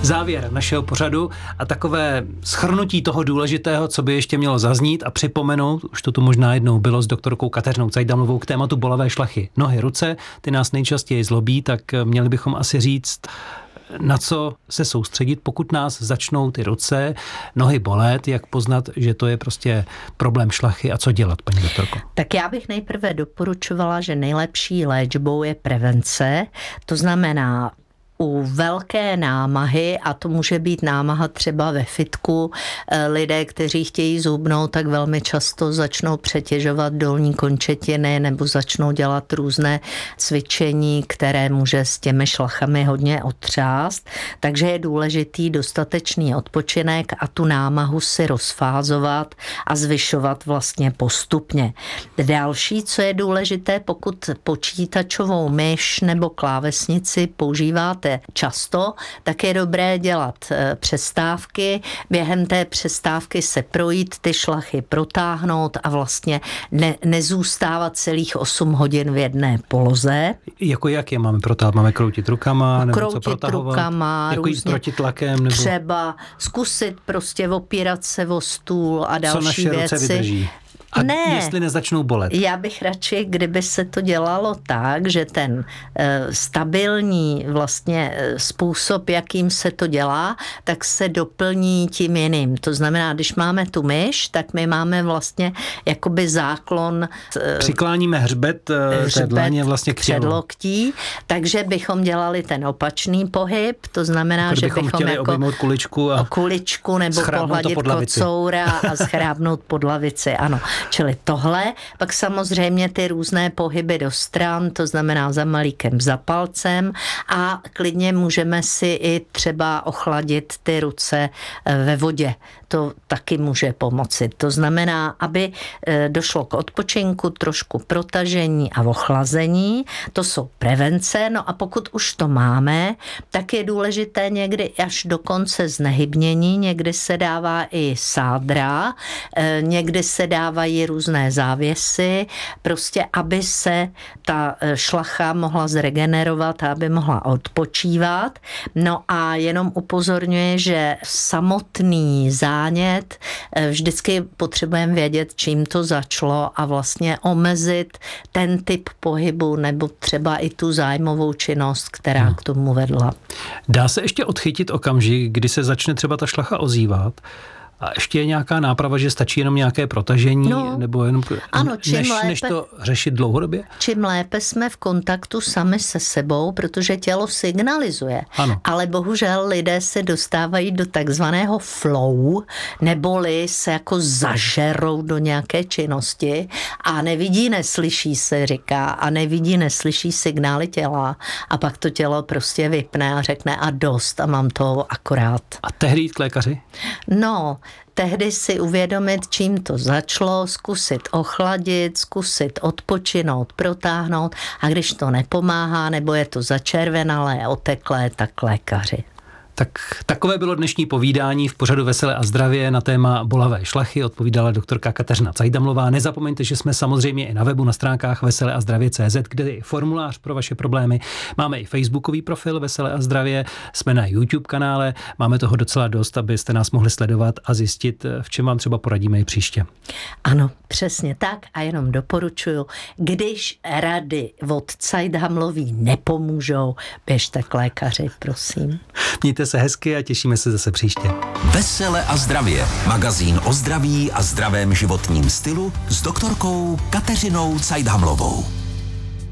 Závěr našeho pořadu a takové shrnutí toho důležitého, co by ještě mělo zaznít a připomenout, už to tu možná jednou bylo s doktorkou Kateřinou Cajdamovou k tématu bolavé šlachy. Nohy, ruce, ty nás nejčastěji zlobí, tak měli bychom asi říct, na co se soustředit, pokud nás začnou ty ruce, nohy bolet, jak poznat, že to je prostě problém šlachy a co dělat, paní doktorko? Tak já bych nejprve doporučovala, že nejlepší léčbou je prevence, to znamená u velké námahy, a to může být námaha třeba ve fitku, lidé, kteří chtějí zhubnout, tak velmi často začnou přetěžovat dolní končetiny nebo začnou dělat různé cvičení, které může s těmi šlachami hodně otřást. Takže je důležitý dostatečný odpočinek a tu námahu si rozfázovat a zvyšovat vlastně postupně. Další, co je důležité, pokud počítačovou myš nebo klávesnici používáte často, tak je dobré dělat přestávky. Během té přestávky se projít, ty šlachy protáhnout a vlastně nezůstávat celých 8 hodin v jedné poloze. Jako jak je máme protáhat? Máme kroutit rukama? Nebo kroutit co protahovat? Rukama, jako jít proti tlakem? Nebo... Třeba zkusit prostě opírat se o stůl a další věci. Co naše ruce vydrží? A jestli nezačnou bolet? Já bych radši, kdyby se to dělalo tak, že ten stabilní vlastně způsob, jakým se to dělá, tak se doplní tím jiným. To znamená, když máme tu myš, tak my máme vlastně jakoby záklon. Přikláníme hřbet té dlaně vlastně k tělu. Předloktí, takže bychom dělali ten opačný pohyb, to znamená, že bychom chtěli jako obejmout kuličku nebo pohladit kocoura a schrábnout pod lavici, ano. Čili tohle, pak samozřejmě ty různé pohyby do stran, to znamená za malíkem, za palcem a klidně můžeme si i třeba ochladit ty ruce ve vodě. To taky může pomoci. To znamená, aby došlo k odpočinku, trošku protažení a ochlazení. To jsou prevence. No a pokud už to máme, tak je důležité někdy až do konce znehybnění. Někdy se dává i sádra, někdy se dávají různé závěsy, prostě aby se ta šlacha mohla zregenerovat a aby mohla odpočívat. No a jenom upozorňuji, že samotný zánět vždycky potřebujeme vědět, čím to začalo a vlastně omezit ten typ pohybu nebo třeba i tu zájmovou činnost, která k tomu vedla. Dá se ještě odchytit okamžik, kdy se začne třeba ta šlacha ozývat? A ještě je nějaká náprava, že stačí jenom nějaké protažení, nebo jenom ano, než to řešit dlouhodobě? Čím lépe jsme v kontaktu sami se sebou, protože tělo signalizuje. Ano. Ale bohužel lidé se dostávají do takzvaného flow, neboli se jako zažerou do nějaké činnosti a nevidí, neslyší se, říká, a nevidí, neslyší signály těla a pak to tělo prostě vypne a řekne a dost a mám to akorát. A tehdy jít k lékaři? No, tehdy si uvědomit, čím to začalo, zkusit ochladit, zkusit odpočinout, protáhnout a když to nepomáhá nebo je to začervenalé, oteklé, tak lékaři. Tak takové bylo dnešní povídání v pořadu Veselé a zdravě na téma bolavé šlachy. Odpovídala doktorka Kateřina Cajdamová. Nezapomeňte, že jsme samozřejmě i na webu na stránkách veseleazdravě.cz, kde je formulář pro vaše problémy. Máme i facebookový profil Veselé a zdravě, jsme na YouTube kanále, máme toho docela dost, abyste nás mohli sledovat a zjistit, v čem vám třeba poradíme i příště. Ano, přesně tak a jenom doporučuju, když rady od Cajdamový nepomůžou, běžte k lékaři, prosím. Mějte se hezky a těšíme se zase příště. Vesele a zdravě. Magazín o zdraví a zdravém životním stylu s doktorkou Kateřinou Cajdamovou.